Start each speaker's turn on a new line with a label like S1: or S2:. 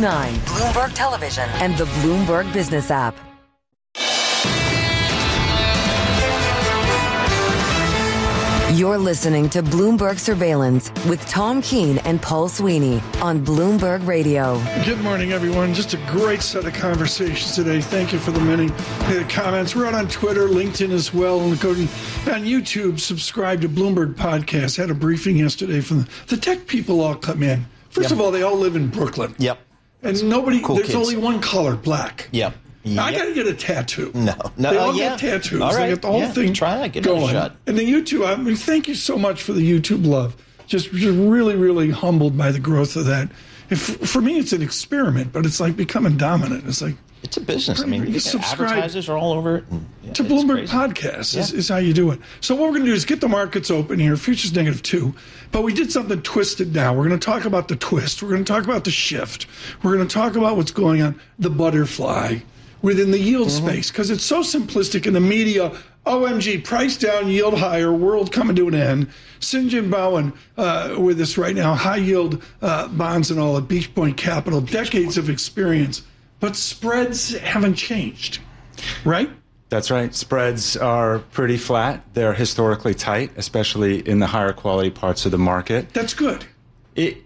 S1: 9, Bloomberg Television, and the Bloomberg Business app. You're listening to Bloomberg Surveillance with Tom Keene and Paul Sweeney on Bloomberg Radio.
S2: Good morning, everyone. Just a great set of conversations today. Thank you for the many comments. We're out on Twitter, LinkedIn as well. And go on YouTube, subscribe to Bloomberg Podcast. Had a briefing yesterday from the tech people all come in. First of all, they all live in Brooklyn.
S3: Yep.
S2: And there's
S3: kids.
S2: only one color, black.
S3: Yep.
S2: I got to get a tattoo.
S3: No.
S2: They all get tattoos.
S3: All right.
S2: They get the whole thing
S3: Try it. Give
S2: going.
S3: it a shot.
S2: And the YouTube, I mean, thank you so much for the YouTube love. Just really, really humbled by the growth of that. For me, it's an experiment, but it's like becoming dominant. It's like
S3: it's a business. I mean, advertisers are all over it. And,
S2: to Bloomberg Podcast is how you do it. So what we're going to do is get the markets open here. Futures -2. But we did something twisted now. We're going to talk about the twist. We're going to talk about the shift. We're going to talk about what's going on, the butterfly within the yield space, because it's so simplistic in the media. OMG, price down, yield higher, world coming to an end. St. Jim Bowen with us right now, high yield bonds and all at Beach Point Capital, decades of experience. But spreads haven't changed, right?
S4: That's right. Spreads are pretty flat. They're historically tight, especially in the higher quality parts of the market.
S2: That's good.